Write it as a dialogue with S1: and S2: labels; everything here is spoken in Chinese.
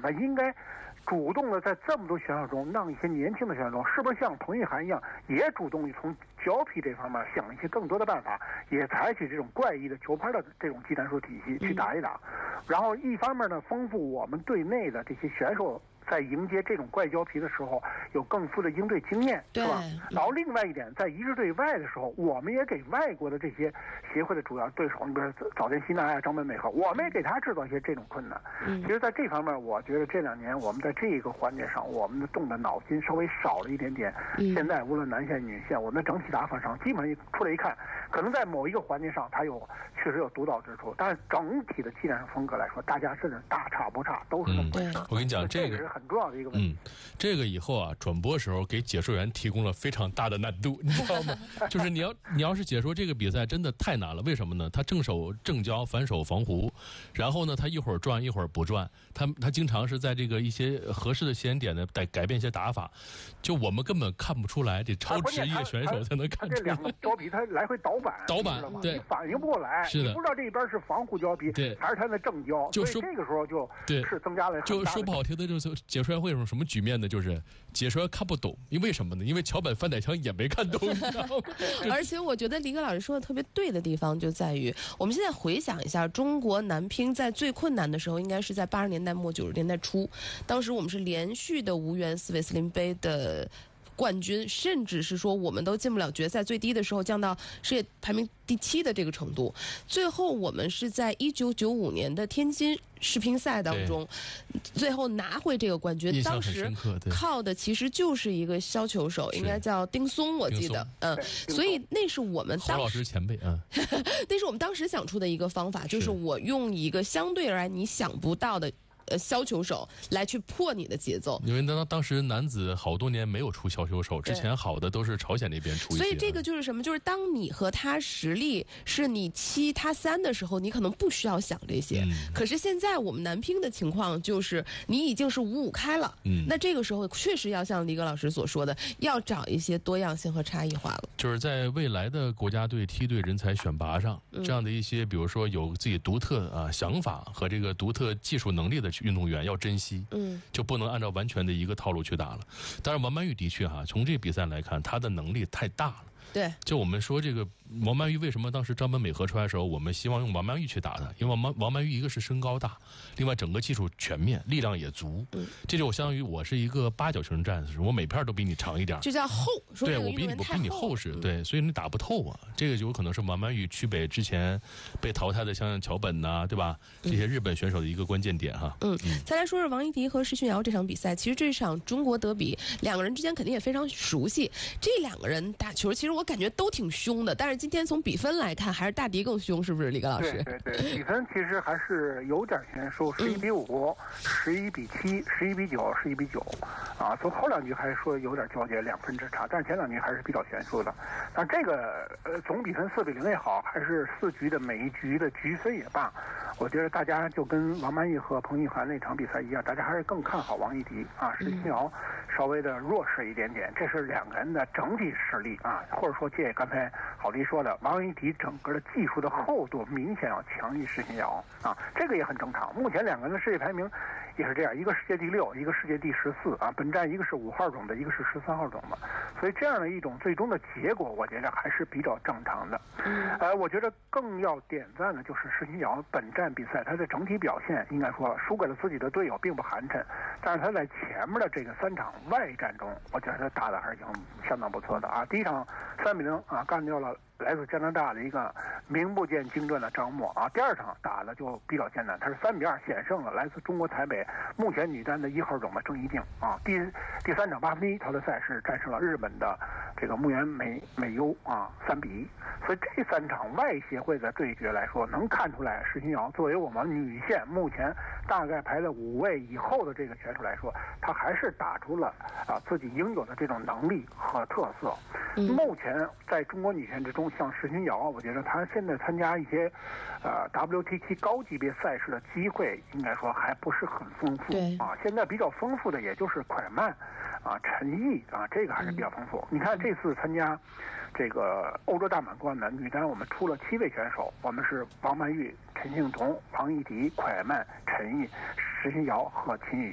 S1: 他应该主动的在这么多选手中让一些年轻的选手中，是不是像彭玉涵一样，也主动从胶皮这方面想一些更多的办法，也采取这种怪异的球拍的这种技战术体系去打一打，然后一方面呢，丰富我们队内的这些选手在迎接这种怪胶皮的时候有更富的应对经验，是吧？然后另外一点，在一致对外的时候，我们也给外国的这些协会的主要对手，你比如说早田希奈啊、张本美和，我们也给他制造一些这种困难。其实，在这方面，我觉得这2年我们在这个环节上，我们的动的脑筋稍微少了一点点。现在无论男线、女线，我们的整体打法上，基本上出来一看，可能在某一个环节上，它确实有独到之处，但是整体的技战术风格来说，大家甚至大差不差，都是这么回事。
S2: 我跟你讲，
S1: 这个是很重要的一个问题。
S2: 这个以后啊，转播时候给解说员提供了非常大的难度，你知道吗？就是你要是解说这个比赛，真的太难了。为什么呢？他正手正交，反手防弧，然后呢，他一会儿转一会儿不转，他经常是在这个一些合适的时间点呢，改变一些打法，就我们根本看不出来，得超职业选手才能看出来。
S1: 这两个胶皮它来回倒板，
S2: 对，
S1: 你反应不过来，
S2: 是的，
S1: 你不知道这边是防护胶皮，
S2: 对，
S1: 还是它的正胶，
S2: 就
S1: 所以这个时候就是增加了。
S2: 就说不好听的，就是解说员会有什么局面呢？就是解说员看不懂，因为什么呢？因为桥本翻带枪也没看懂，你知道吗？
S3: 而且我觉得黎哥老师说的特别对的地方就在于，我们现在回想一下，中国男乒在最困难的时候，应该是在80年代末90年代初，当时我们是连续的无缘斯韦斯林杯的冠军，甚至是说我们都进不了决赛，最低的时候降到世界排名第7的这个程度。最后我们是在1995年的天津世乒赛当中，最后拿回这个冠军。当时靠的其实就是一个削球手，应该叫丁松，我记得，所以那是我们
S2: 郝老师前辈啊，
S3: 那是我们当时想出的一个方法，就是我用一个相对而言你想不到的削球手来去破你的节奏，
S2: 因为当时男子好多年没有出削球手，之前好的都是朝鲜那边出一些。
S3: 所以这个就是什么？就是当你和他实力是你7他3的时候，你可能不需要想这些。可是现在我们男乒的情况就是你已经是5-5开了，那这个时候确实要像黎哥老师所说的，要找一些多样性和差异化了。
S2: 就是在未来的国家队梯队人才选拔上，这样的一些比如说有自己独特想法和这个独特技术能力的运动员要珍惜，就不能按照完全的一个套路去打了。当然王曼玉的确从这个比赛来看，她的能力太大了。
S3: 对，
S2: 就我们说这个王曼玉为什么当时张本美和出来的时候，我们希望用王曼玉去打她，因为王曼玉一个是身高大，另外整个技术全面，力量也足。这就相当于我是一个8角形战士，我每片都比你长一点，
S3: 就叫厚。
S2: 对，我比你厚实，对，所以你打不透啊。这个就有可能是王曼玉区北之前被淘汰的，像桥本呐，对吧？这些日本选手的一个关键点哈。
S3: 再来说说王艺迪和施训尧这场比赛，其实这场中国德比，两个人之间肯定也非常熟悉。这2个人打球，其实我感觉都挺凶的，但是今天从比分来看，还是大迪更凶，是不是，李哥老师？
S1: 对，比分其实还是有点悬殊，11-5、11-7、11-9、11-9，从后2局还是说有点交接，2分之差，但是前2局还是比较悬殊的。但这个总比分4-0也好，还是4局的每一局的局分也罢，我觉得大家就跟王曼玉和彭玉涵那场比赛一样，大家还是更看好王艺迪施训尧稍微的弱势一点点，这是2个人的整体实力或者说借刚才郝迪说的，王艺迪整个的技术的厚度明显要强于施训尧这个也很正常。目前2个人的世界排名也是这样，一个世界第6，一个世界第14本站一个是5号种的，一个是13号种的，所以这样的一种最终的结果，我觉得还是比较正常的。我觉得更要点赞的就是施训尧本站比赛，他的整体表现应该说输给了自己的队友并不寒碜，但是他在前面的这个3场外战中，我觉得他打的还是相当不错的第一场3-0干掉了来自加拿大的一个名不见经传的张默第2场打的就比较艰难，他是3-2险胜了来自中国台北目前女单的1号种的郑怡静第3场8分之1淘汰赛是战胜了日本的这个木原美优3-1，所以这3场外协会的对决来说，能看出来施训尧作为我们女线目前大概排在5位以后的这个选手来说，他还是打出了自己应有的这种能力和特色。目前在中国女线之中，像施训尧，我觉得他现在参加一些WTT 高级别赛事的机会，应该说还不是很丰富现在比较丰富的也就是蒯曼陈毅这个还是比较丰富。你看这次参加这个欧洲大满贯的女单，我们出了7位选手，我们是王曼玉、陈幸同、王艺迪、蒯曼、陈毅、施训尧和秦雨